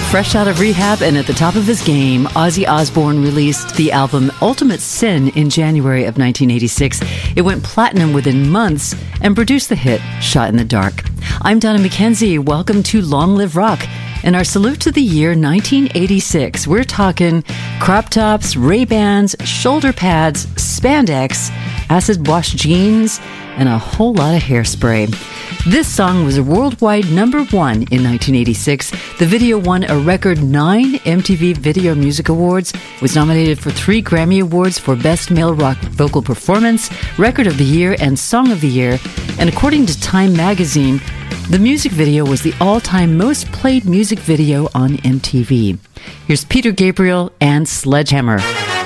Fresh out of rehab and at the top of his game, Ozzy Osbourne released the album Ultimate Sin in January of 1986. It went platinum within months and produced the hit Shot in the Dark. I'm Donna McKenzie. Welcome to Long Live Rock. And our salute to the year 1986. We're talking crop tops, Ray-Bans, shoulder pads, spandex, acid wash jeans, and a whole lot of hairspray. This song was a worldwide #1 in 1986. The video won a record 9 MTV Video Music Awards, was nominated for 3 Grammy Awards for Best Male Rock Vocal Performance, Record of the Year, and Song of the Year. And according to Time magazine, the music video was the all-time most played music video on MTV. Here's Peter Gabriel and Sledgehammer.